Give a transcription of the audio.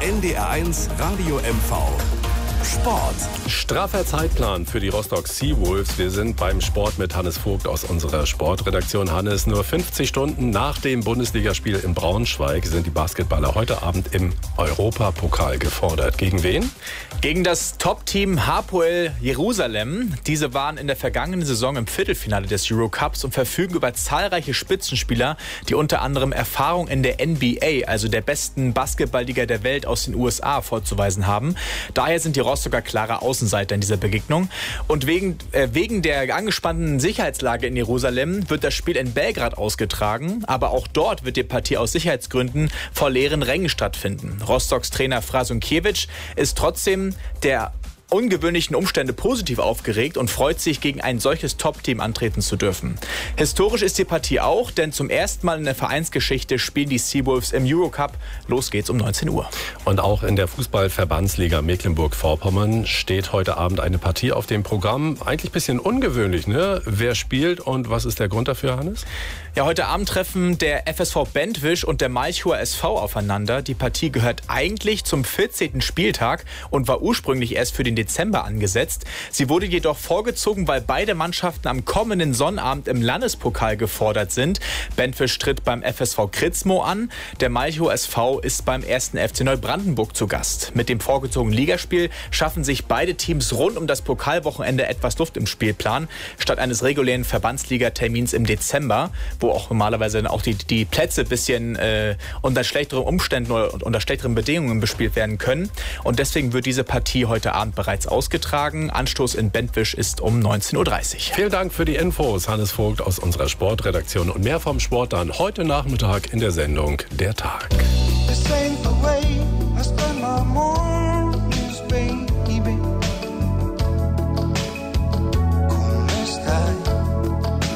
NDR1 Radio MV. Sport. Straffer Zeitplan für die Rostock Seawolves. Wir sind beim Sport mit Hannes Vogt aus unserer Sportredaktion. Hannes, nur 50 Stunden nach dem Bundesligaspiel in Braunschweig sind die Basketballer heute Abend im Europapokal gefordert. Gegen wen? Gegen das Top-Team Hapoel Jerusalem. Diese waren in der vergangenen Saison im Viertelfinale des Eurocups und verfügen über zahlreiche Spitzenspieler, die unter anderem Erfahrung in der NBA, also der besten Basketballliga der Welt aus den USA, vorzuweisen haben. Daher sind die Rostocker klare Außenseiter in dieser Begegnung. Und wegen der angespannten Sicherheitslage in Jerusalem wird das Spiel in Belgrad ausgetragen. Aber auch dort wird die Partie aus Sicherheitsgründen vor leeren Rängen stattfinden. Rostocks Trainer Frasunkiewicz ist trotzdem der ungewöhnlichen Umstände positiv aufgeregt und freut sich, gegen ein solches Top-Team antreten zu dürfen. Historisch ist die Partie auch, denn zum ersten Mal in der Vereinsgeschichte spielen die Seawolves im Eurocup. Los geht's um 19 Uhr. Und auch in der Fußballverbandsliga Mecklenburg-Vorpommern steht heute Abend eine Partie auf dem Programm. Eigentlich ein bisschen ungewöhnlich, ne? Wer spielt und was ist der Grund dafür, Hannes? Ja, heute Abend treffen der FSV Bentwisch und der Malchower SV aufeinander. Die Partie gehört eigentlich zum 14. Spieltag und war ursprünglich erst für den Dezember angesetzt. Sie wurde jedoch vorgezogen, weil beide Mannschaften am kommenden Sonnabend im Landespokal gefordert sind. Bentwisch tritt beim FSV Kritzmo an. Der Malchower SV ist beim 1. FC Neubrandenburg zu Gast. Mit dem vorgezogenen Ligaspiel schaffen sich beide Teams rund um das Pokalwochenende etwas Luft im Spielplan, statt eines regulären Verbandsligatermins im Dezember, wo auch normalerweise dann auch die Plätze ein bisschen unter schlechteren Umständen oder unter schlechteren Bedingungen bespielt werden können. Und deswegen wird diese Partie heute Abend bereits ausgetragen. Anstoß in Bentwisch ist um 19:30 Uhr. Vielen Dank für die Infos, Hannes Vogt aus unserer Sportredaktion. Und mehr vom Sport dann heute Nachmittag in der Sendung Der Tag.